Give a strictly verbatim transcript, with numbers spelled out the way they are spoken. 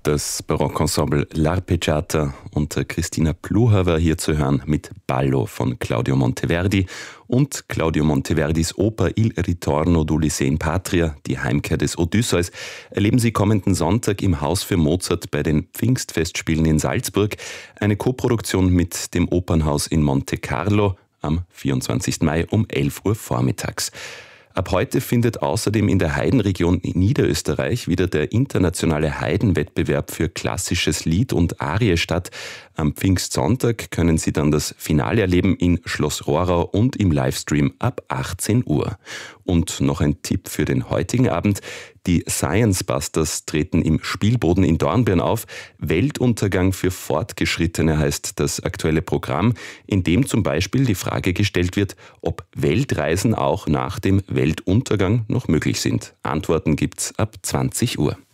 Das Barockensemble L'Arpeggiata unter Christina Pluhar war hier zu hören mit Ballo von Claudio Monteverdi und Claudio Monteverdis Oper Il Ritorno d'Ulisse in Patria, die Heimkehr des Odysseus, erleben Sie kommenden Sonntag im Haus für Mozart bei den Pfingstfestspielen in Salzburg, eine Koproduktion mit dem Opernhaus in Monte Carlo am vierundzwanzigsten Mai um elf Uhr vormittags. Ab heute findet außerdem in der Heidenregion Niederösterreich wieder der internationale Heidenwettbewerb für klassisches Lied und Arie statt. Am Pfingstsonntag können Sie dann das Finale erleben in Schloss Rohrau und im Livestream ab achtzehn Uhr. Und noch ein Tipp für den heutigen Abend. Die Science Busters treten im Spielboden in Dornbirn auf. Weltuntergang für Fortgeschrittene heißt das aktuelle Programm, in dem zum Beispiel die Frage gestellt wird, ob Weltreisen auch nach dem Weltuntergang noch möglich sind. Antworten gibt's ab zwanzig Uhr.